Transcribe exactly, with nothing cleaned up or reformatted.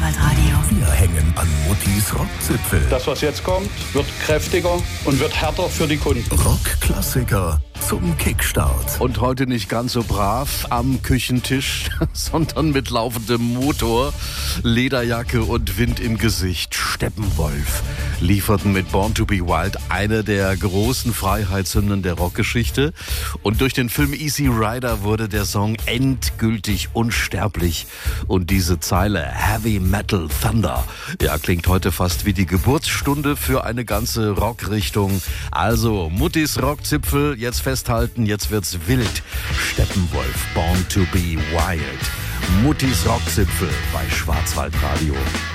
Schwarzwaldradio. Wir hängen an Muttis Rockzipfel. Das, was jetzt kommt, wird kräftiger und wird härter für die Kunden. Rockklassiker zum Kickstart. Und heute nicht ganz so brav am Küchentisch, sondern mit laufendem Motor, Lederjacke und Wind im Gesicht. Steppenwolf lieferten mit Born to be Wild eine der großen Freiheitshymnen der Rockgeschichte. Und durch den Film Easy Rider wurde der Song endgültig unsterblich. Und diese Zeile Heavy Metal Thunder, ja, klingt heute fast wie die Geburtsstunde für eine ganze Rockrichtung. Also Muttis Rockzipfel, jetzt festhalten, jetzt wird's wild. Steppenwolf, Born to be Wild. Muttis Rockzipfel bei Schwarzwaldradio.